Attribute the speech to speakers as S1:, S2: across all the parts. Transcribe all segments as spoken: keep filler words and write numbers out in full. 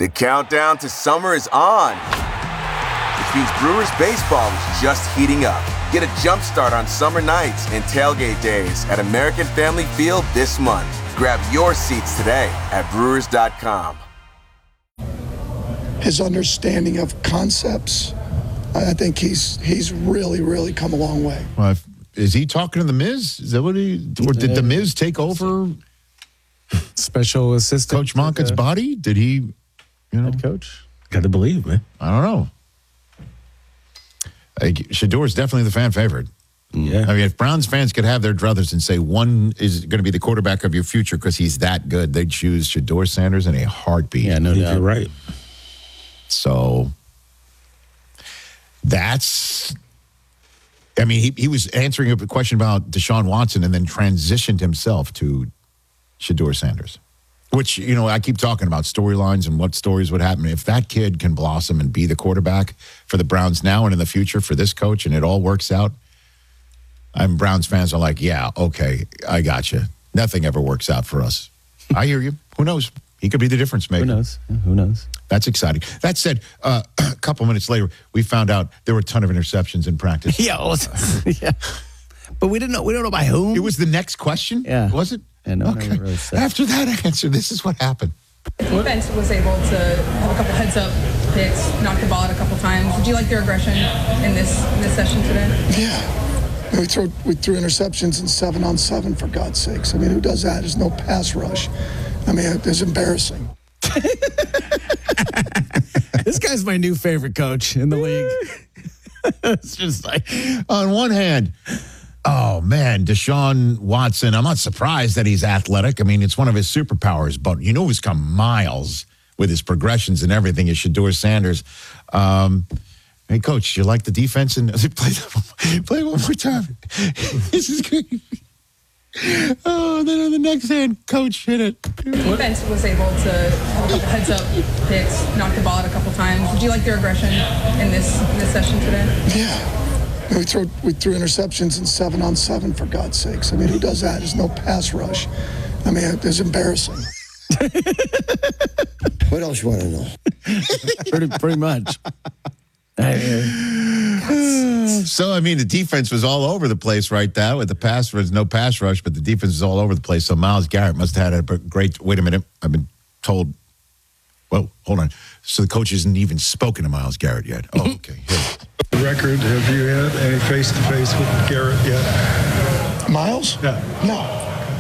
S1: The countdown to summer is on, which means Brewers baseball is just heating up. Get a jump start on summer nights and tailgate days at American Family Field this month. Grab your seats today at brewers dot com.
S2: His understanding of concepts, I think he's he's really, really come a long way.
S3: Well, if, is he talking to the Miz? Is that what he, or did the Miz take over
S4: Special assistant
S3: Coach Monken's
S4: to the
S3: body? Did he, you know?
S4: head coach?
S5: Got to believe, man.
S3: I don't know. Like, Shador's definitely the fan favorite.
S5: Yeah.
S3: I mean, if Browns fans could have their druthers and say one is going to be the quarterback of your future because he's that good, they'd choose Shador Sanders in a heartbeat.
S4: Yeah, no
S5: I think
S4: doubt.
S5: you're right.
S3: So that's, I mean, he, he was answering a question about Deshaun Watson and then transitioned himself to Shador Sanders, which, you know, I keep talking about storylines and what stories would happen. If that kid can blossom and be the quarterback for the Browns now and in the future for this coach and it all works out, I'm Browns fans are like, yeah, okay, I got you. Nothing ever works out for us. I hear you. Who knows? He could be the difference maker.
S4: Who knows? Yeah, who knows?
S3: That's exciting. That said, uh, a couple minutes later, we found out there were a ton of interceptions in practice.
S4: Yeah, well, yeah. But we didn't know. We don't know by whom.
S3: It was the next question?
S4: Yeah.
S3: Was it?
S4: Yeah, no one
S3: okay.
S4: ever really said.
S3: After that answer, this is what happened.
S6: The defense was able to have a couple heads-up picks, knock the ball out a couple times. Did you like their aggression in this in this session today?
S2: Yeah. We threw, we threw interceptions in seven on seven, for God's sakes. I mean, who does that? There's no pass rush. I mean, it's embarrassing.
S4: This guy's my new favorite coach in the league. It's just like,
S3: On one hand, oh, man, Deshaun Watson, I'm not surprised that he's athletic. I mean, it's one of his superpowers, but you know who's come miles with his progressions and everything is Shador Sanders. Um, hey, Coach, you like the defense? And play, play one more time. This is great. Oh, then on the next hand, Coach hit it.
S6: The defense was able to have a couple heads-up picks, knock the ball out a couple times. Did you like their aggression in this in this session today?
S2: Yeah. We threw, we threw interceptions in seven on seven, for God's sakes. I mean, who does that? There's no pass rush. I mean, it's embarrassing.
S7: What else you want to know?
S4: pretty, pretty much. I mean,
S3: So, I mean, the defense was all over the place right there with the pass rush, no pass rush, but the defense was all over the place. So Myles Garrett must have had a great, wait a minute, I've been told, well, hold on. So the coach hasn't even spoken to Myles Garrett yet. Oh, okay. Here.
S8: Record, have you had any face-to-face with Garrett yet?
S2: Miles?
S8: Yeah.
S2: No.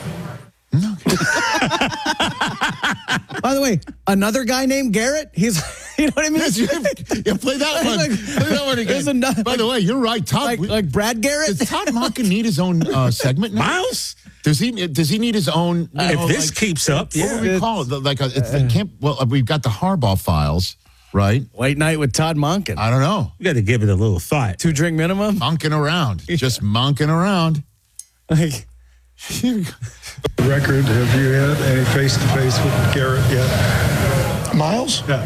S4: by the way, another guy named Garrett. He's, you know what I mean?
S3: Yes, you, yeah, play that one.
S4: Like,
S3: play that one again.
S4: there's another-
S3: By the way, you're right. Todd,
S4: like, like Brad Garrett.
S3: does Todd Monken need his own uh, segment now?
S5: Miles?
S3: Does he? Does he need his own? You
S5: If
S3: know,
S5: this
S3: like,
S5: keeps up,
S3: what
S5: yeah.
S3: do we call it? The- Like a, it's the camp. Well, uh, we've got the Harbaugh files, right?
S4: Late night with Todd Monken.
S3: I don't know.
S5: You got to give it a little thought.
S4: Two drink minimum.
S3: Monking around, just monking around.
S4: Like,
S3: Here we go.
S8: Record, have you had any face-to-face with Garrett yet?
S2: Miles?
S8: Yeah.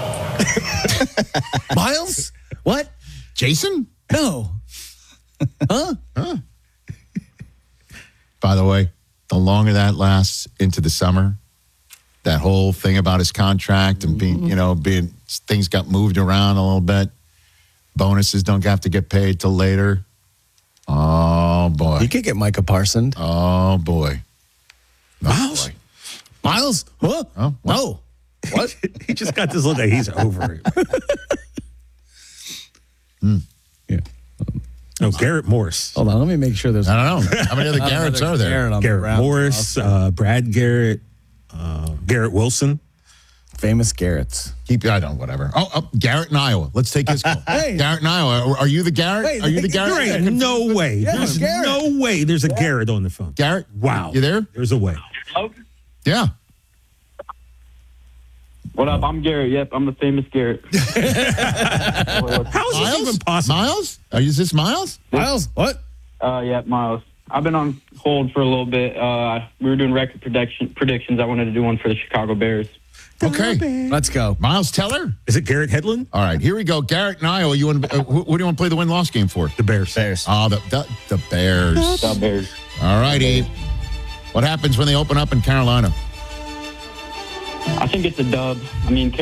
S2: No.
S4: Miles? What?
S3: Jason?
S4: No. Huh?
S3: By the way, the longer that lasts into the summer, that whole thing about his contract and being, you know, being things got moved around a little bit. Bonuses don't have to get paid till later. Oh boy.
S4: You could get Micah Parsons.
S3: Oh boy. Oh,
S5: Miles?
S3: boy.
S4: Miles? Huh?
S3: Oh, what?
S4: No. What?
S5: He just got this look like he's over it.
S4: Yeah.
S5: No, Garrett Morris.
S4: Hold on. Let me make sure there's.
S3: I don't know. How many other
S4: not
S3: Garretts
S4: another
S3: are there?
S4: Garrett on the
S5: Garrett
S4: Browns
S5: Morris,
S4: roster.
S5: uh, Brad Garrett, uh, Garrett Wilson.
S4: Famous Garretts.
S3: Keep I don't whatever. Oh, oh, Garrett in Iowa. Let's take his call.
S4: Hey.
S3: Garrett in Iowa. Are you the Garrett?
S4: Wait,
S3: are you the
S4: they-
S3: Garrett?
S5: There ain't no way.
S4: Yeah,
S5: There's
S4: Garrett.
S5: no way there's a Garrett on the phone.
S3: Garrett?
S5: Wow.
S3: You there?
S5: There's a way.
S3: Yeah.
S9: What up? I'm Garrett. Yep, I'm the famous Garrett.
S5: How is this even possible?
S3: Miles? Are you, is this Miles?
S4: Miles? What?
S9: Uh, yeah, Miles. I've been on hold for a little bit. Uh, we were doing record prediction, predictions. I wanted to do one for the Chicago Bears.
S3: Okay.
S4: Let's go.
S3: Miles Teller?
S5: Is it Garrett Hedlund?
S3: All right, here we go. Garrett in Iowa. You want? Uh, who, who do you want to play the win-loss game for?
S5: The Bears.
S4: Bears.
S3: Oh, the, the, the Bears.
S9: The Bears.
S3: All righty. What happens when they open up in Carolina?
S9: I think it's a dub. I mean,